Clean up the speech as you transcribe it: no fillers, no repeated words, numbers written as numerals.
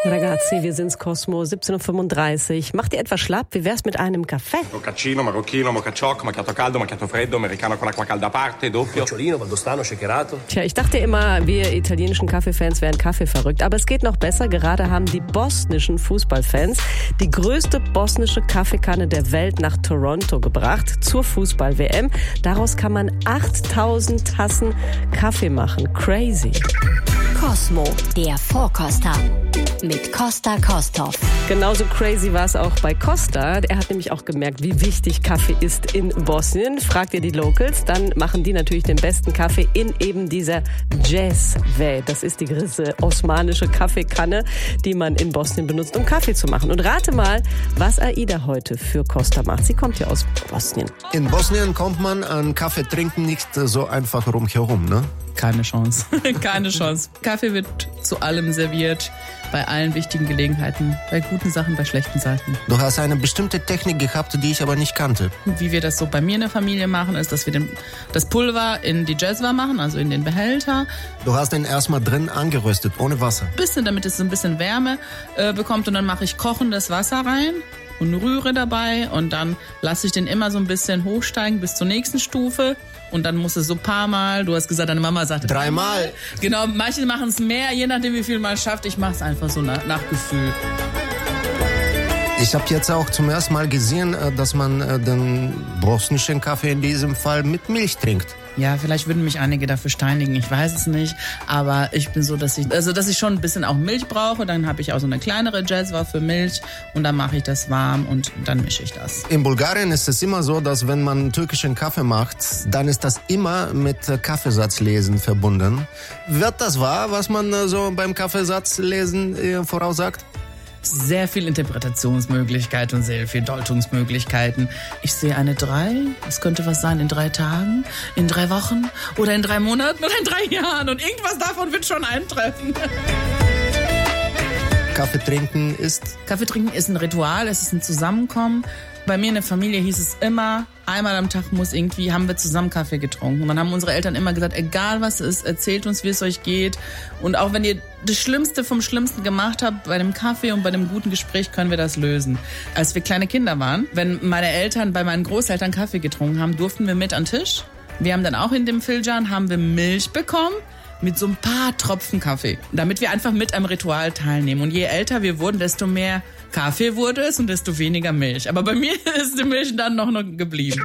Ragazzi, wir sind's Cosmo, 17:35 Uhr. Macht ihr etwas schlapp? Wie wär's mit einem Kaffee? Mochaccino, Marocchino, Mochachoc, Macchiato caldo, Macchiato freddo, Americano con acqua calda a parte, doppio. Nocciolino, Valdostano, Shakerato. Tja, ich dachte immer, wir italienischen Kaffeefans wären kaffeeverrückt. Aber es geht noch besser. Gerade haben die bosnischen Fußballfans die größte bosnische Kaffeekanne der Welt nach Toronto gebracht zur Fußball-WM. Daraus kann man 8000 Tassen Kaffee machen. Crazy. Cosmo, der Vorkoster mit Costa Kostov. Genauso crazy war es auch bei Costa. Er hat nämlich auch gemerkt, wie wichtig Kaffee ist in Bosnien. Fragt ihr die Locals, dann machen die natürlich den besten Kaffee in eben dieser Džezve. Das ist die große osmanische Kaffeekanne, die man in Bosnien benutzt, um Kaffee zu machen. Und rate mal, was Aida heute für Costa macht. Sie kommt ja aus Bosnien. In Bosnien kommt man an Kaffee trinken nicht so einfach rumherum, ne? Keine Chance. Keine Chance. Kaffee wird zu allem serviert, bei allen wichtigen Gelegenheiten, bei guten Sachen, bei schlechten Seiten. Du hast eine bestimmte Technik gehabt, die ich aber nicht kannte. Wie wir das so bei mir in der Familie machen, ist, dass wir das Pulver in die Džezva machen, also in den Behälter. Du hast den erstmal drin angeröstet, ohne Wasser. Bisschen, damit es so ein bisschen Wärme bekommt, und dann mache ich kochendes Wasser rein und rühre dabei, und dann lasse ich den immer so ein bisschen hochsteigen bis zur nächsten Stufe. Und dann muss es so ein paar Mal, du hast gesagt, deine Mama sagte 3 Mal. Genau, manche machen es mehr, je nachdem wie viel man schafft. Ich mache es einfach so nach Gefühl. Ich habe jetzt auch zum ersten Mal gesehen, dass man den bosnischen Kaffee in diesem Fall mit Milch trinkt. Ja, vielleicht würden mich einige dafür steinigen, ich weiß es nicht. Aber ich bin so, dass ich schon ein bisschen auch Milch brauche. Dann habe ich auch so eine kleinere Džezva für Milch, und dann mache ich das warm und dann mische ich das. In Bulgarien ist es immer so, dass wenn man türkischen Kaffee macht, dann ist das immer mit Kaffeesatzlesen verbunden. Wird das wahr, was man so beim Kaffeesatzlesen voraussagt? Sehr viel Interpretationsmöglichkeiten und sehr viel Deutungsmöglichkeiten. Ich sehe eine 3. Es könnte was sein in 3 Tagen, in 3 Wochen oder in 3 Monaten oder in 3 Jahren. Und irgendwas davon wird schon eintreffen. Kaffee trinken ist ein Ritual, es ist ein Zusammenkommen. Bei mir in der Familie hieß es immer, einmal am Tag haben wir zusammen Kaffee getrunken. Und dann haben unsere Eltern immer gesagt, egal was es ist, erzählt uns, wie es euch geht. Und auch wenn ihr das Schlimmste vom Schlimmsten gemacht habt, bei dem Kaffee und bei dem guten Gespräch können wir das lösen. Als wir kleine Kinder waren, wenn meine Eltern bei meinen Großeltern Kaffee getrunken haben, durften wir mit an den Tisch. Wir haben dann auch in dem Filjan Milch bekommen, mit so ein paar Tropfen Kaffee, damit wir einfach mit am Ritual teilnehmen. Und je älter wir wurden, desto mehr Kaffee wurde es und desto weniger Milch. Aber bei mir ist die Milch dann noch geblieben.